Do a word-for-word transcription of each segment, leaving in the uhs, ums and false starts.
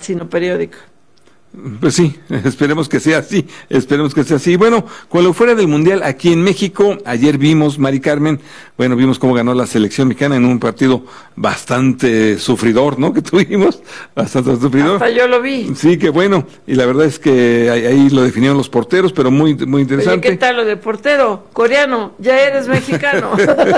sino periódico. Pues sí, esperemos que sea así, esperemos que sea así. Bueno, con lo fuera del Mundial, aquí en México, ayer vimos, Mari Carmen, bueno, vimos cómo ganó la selección mexicana en un partido bastante sufridor, ¿no? Que tuvimos, bastante sufridor. Hasta yo lo vi. Sí, qué bueno, y la verdad es que ahí, ahí lo definieron los porteros, pero muy, muy interesante. Oye, ¿qué tal lo de portero? Coreano, ya eres mexicano.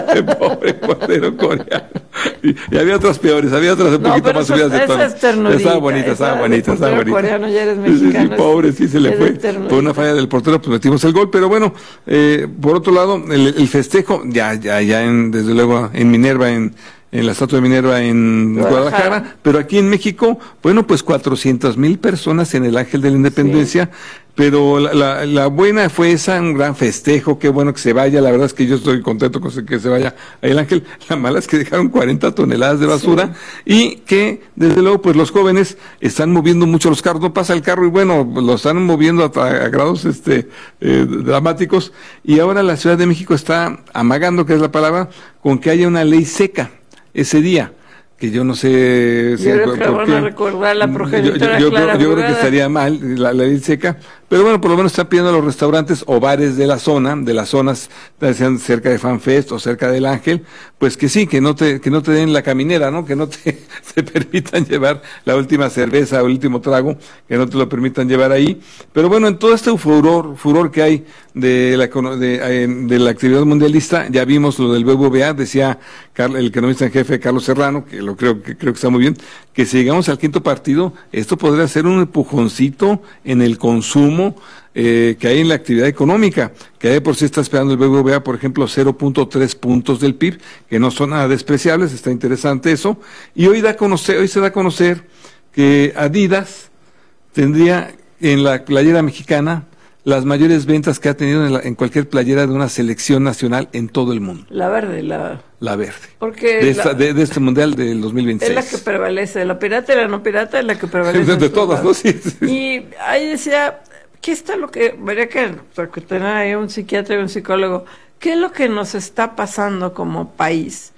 Pobre portero coreano. Y, y había otras peores, había otras un no, poquito más subidas de tono. Estaba bonita, estaba bonita, estaba bonita. Coreano, ya eres mexicano. Sí, sí, pobre, sí se le fue. Por una falla del portero, pues metimos el gol. Pero bueno, eh, por otro lado, el, el festejo, ya, ya, ya, en, desde luego, en Minerva, en, en la estatua de Minerva en Guadalajara. Guadalajara, pero aquí en México, bueno, pues cuatrocientas mil personas en el Ángel de la Independencia. Sí. Pero la, la, la buena fue esa, un gran festejo, qué bueno que se vaya, la verdad es que yo estoy contento con que se vaya ahí el Ángel. La mala es que dejaron cuarenta toneladas de basura, sí. Y que desde luego pues los jóvenes están moviendo mucho los carros, no pasa el carro y bueno, lo están moviendo a, a grados este eh, dramáticos, y ahora la Ciudad de México está amagando, que es la palabra, con que haya una ley seca ese día. Que yo no sé si yo creo que van a recordar la progenitora yo, yo, yo, Clara yo, yo creo que estaría mal la, la ley seca, pero bueno, por lo menos están pidiendo a los restaurantes o bares de la zona, de las zonas, sean cerca de FanFest o cerca del Ángel, pues que sí, que no te, que no te den la caminera, ¿no? Que no te, te permitan llevar la última cerveza o el último trago, que no te lo permitan llevar ahí. Pero bueno, en todo este furor, furor que hay de la, de, de la actividad mundialista, ya vimos lo del B B V A, decía el economista en jefe Carlos Serrano, que lo creo que creo que está muy bien, que si llegamos al quinto partido, esto podría ser un empujoncito en el consumo eh, que hay en la actividad económica, que de por sí está esperando el B B V A, por ejemplo, cero punto tres puntos del P I B, que no son nada despreciables, está interesante eso, y hoy da a conocer, hoy se da a conocer que Adidas tendría en la playera mexicana las mayores ventas que ha tenido en, la, en cualquier playera de una selección nacional en todo el mundo. La verde, la... La verde. Porque de, esta, la, de, de este mundial del dos mil veintiséis. Es la que prevalece, la pirata y la no pirata es la que prevalece. de todas, ¿no? Sí, sí. Y ahí decía, ¿qué está lo que... Vería que, que tener ahí un psiquiatra y un psicólogo, ¿qué es lo que nos está pasando como país?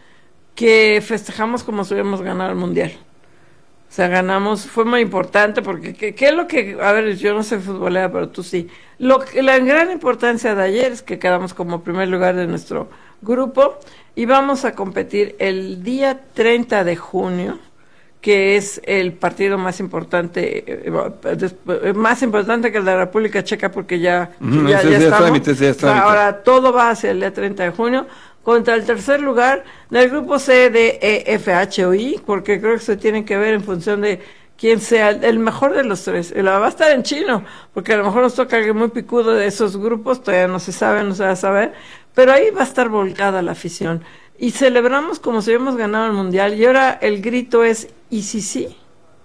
Que festejamos como si hubiéramos ganado el mundial. O sea, ganamos, fue muy importante porque, ¿qué, qué es lo que, a ver, yo no soy futbolera, pero tú sí. Lo que, la gran importancia de ayer es que quedamos como primer lugar de nuestro grupo y vamos a competir el día treinta de junio, que es el partido más importante, eh, más importante que el de la República Checa porque ya, uh-huh, ya, ya, ya estamos. Trámite, ya está ahora todo va hacia el día treinta de junio. Contra el tercer lugar del grupo C, D, E, F, H o I, porque creo que se tiene que ver en función de quién sea el mejor de los tres. La va a estar en chino, porque a lo mejor nos toca alguien muy picudo de esos grupos, todavía no se sabe, no se va a saber, pero ahí va a estar volcada la afición. Y celebramos como si hubiéramos ganado el mundial, y ahora el grito es, ¿y si sí?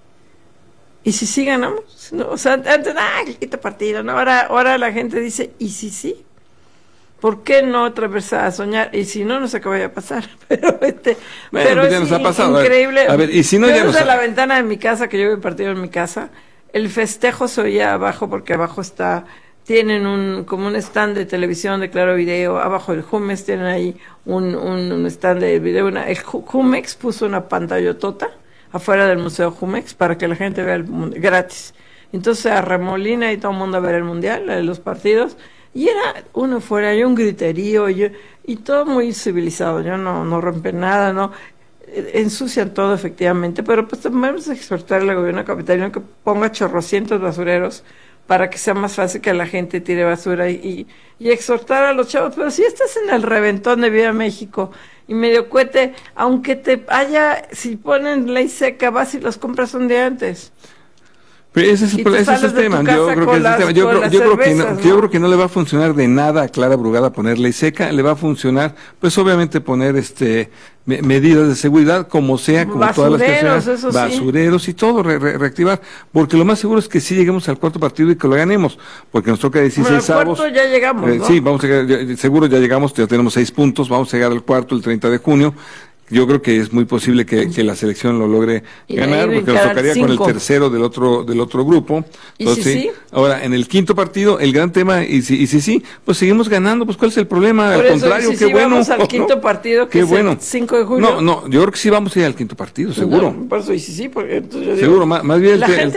¿Y si sí ganamos? No, o sea, antes, ah, quita partido, ¿no? Ahora, ahora la gente dice, ¿y si sí? ¿Por qué no atravesar a soñar? Y si no, no sé qué vaya a pasar. Pero este, bueno, pero pues ya es nos ha pasado. increíble. A ver, y si no, ya desde nos ha... la ventana de mi casa, que yo veo partido en mi casa, el festejo se oía abajo, porque abajo está, tienen un, como un stand de televisión de Claro Video, abajo del Jumex tienen ahí un, un, un stand de video, una, el Jumex puso una pantallotota afuera del Museo Jumex para que la gente vea el mundial, gratis. Entonces se arremolina y todo el mundo a ver el mundial, los partidos. Y era uno fuera, y un griterío, y, y todo muy civilizado, yo no, no rompen nada, no ensucian todo efectivamente, pero pues vamos a exhortarle al gobierno capitalino que ponga chorrocientos basureros para que sea más fácil que la gente tire basura y, y, y exhortar a los chavos. Pero si estás en el reventón de Viva México y medio cohete, aunque te haya, si ponen ley seca, vas y los compras un día antes. Pero ese es el, ese es el tema. Yo creo que, las, yo creo, yo creo que no, ¿no? yo creo que no le va a funcionar de nada a Clara Brugada poner ley seca. Le va a funcionar, pues obviamente poner este me, medidas de seguridad, como sea, como todas las personas, basureros sí. y todo, re, re, reactivar, porque lo más seguro es que sí lleguemos al cuarto partido y que lo ganemos, porque nos toca dieciséis bueno, al cuarto ya llegamos, eh, ¿no? Sí, vamos a llegar, ya, seguro ya llegamos, ya tenemos seis puntos, vamos a llegar al cuarto el treinta de junio. Yo creo que es muy posible que, que la selección lo logre y ganar, porque nos tocaría cinco. Con el tercero del otro del otro grupo. Entonces, ¿Y si sí? Ahora, en el quinto partido, el gran tema, y si y si sí, pues seguimos ganando, pues ¿cuál es el problema? Por al eso, contrario, si qué sí, bueno. Vamos al quinto partido, que qué es bueno. el cinco de julio. No, no, yo creo que sí vamos a ir al quinto partido, seguro. No, por eso, y si sí, porque entonces yo digo, seguro, más, más bien el, la el, gente